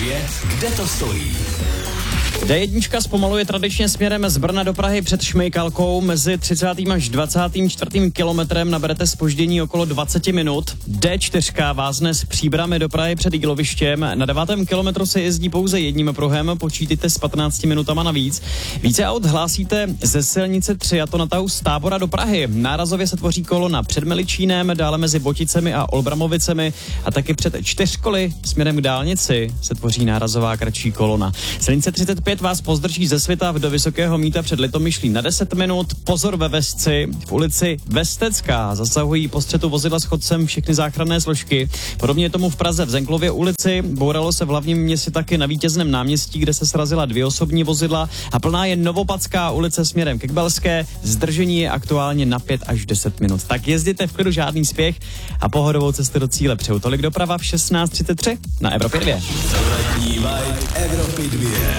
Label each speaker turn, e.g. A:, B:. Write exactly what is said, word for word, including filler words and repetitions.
A: dvě, kde to stojí?
B: dé jedna zpomaluje tradičně směrem z Brna do Prahy před Šmejkalkou. Mezi třicátým až dvacátým čtvrtým kilometrem naberete zpoždění okolo dvacet minut. dé čtyři vázne z Příbrami do Prahy před Jílovištěm. Na devátém kilometru se jezdí pouze jedním pruhem, počítejte s patnácti minutama navíc. Více aut hlásíte ze silnice tři, a to na tahu z Tábora do Prahy. Nárazově se tvoří kolona před Meličínem, dále mezi Boticemi a Olbramovicemi a taky před Čtyřkoly směrem k dálnici se tvoří nárazová kratší kolona. Silnice třicet pět vás pozdrží ze Svitav do Vysokého Mýta před Litomyšlí na deset minut. Pozor ve Vesci, v ulici Vestecká zasahují po střetu vozidla s chodcem všechny záchranné složky. Podobně je tomu v Praze v Zenklově ulici. Bouralo se v hlavním městě taky na Vítězném náměstí, kde se srazila dvě osobní vozidla, a plná je Novopadská ulice směrem ke Kbelské. Zdržení je aktuálně na pět až deset minut. Tak jezděte v klidu, žádný spěch a pohodovou cestu do cíle přeju. Tolik doprava v šestnáct třicet tři na Evropě dvě.
A: Evropy dvě.